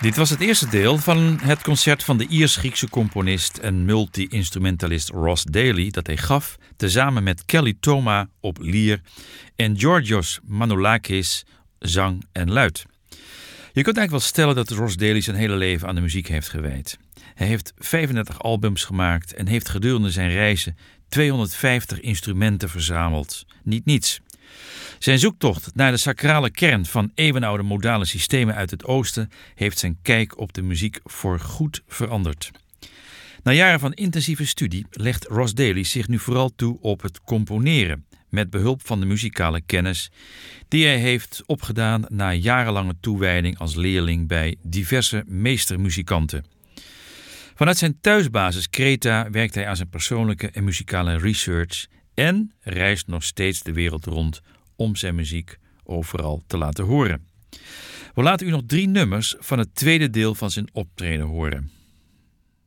Dit was het eerste deel van het concert van de Iers-Griekse componist en multi-instrumentalist Ross Daly dat hij gaf tezamen met Kelly Toma op lier en Georgios Manoulakis zang en luid. Je kunt eigenlijk wel stellen dat Ross Daly zijn hele leven aan de muziek heeft gewijd. Hij heeft 35 albums gemaakt en heeft gedurende zijn reizen 250 instrumenten verzameld. Niet niets. Zijn zoektocht naar de sacrale kern van eeuwenoude modale systemen uit het oosten heeft zijn kijk op de muziek voorgoed veranderd. Na jaren van intensieve studie legt Ross Daly zich nu vooral toe op het componeren, met behulp van de muzikale kennis die hij heeft opgedaan na jarenlange toewijding als leerling bij diverse meestermuzikanten. Vanuit zijn thuisbasis Kreta werkt hij aan zijn persoonlijke en muzikale research en reist nog steeds de wereld rond om zijn muziek overal te laten horen. We laten u nog 3 nummers van het tweede deel van zijn optreden horen.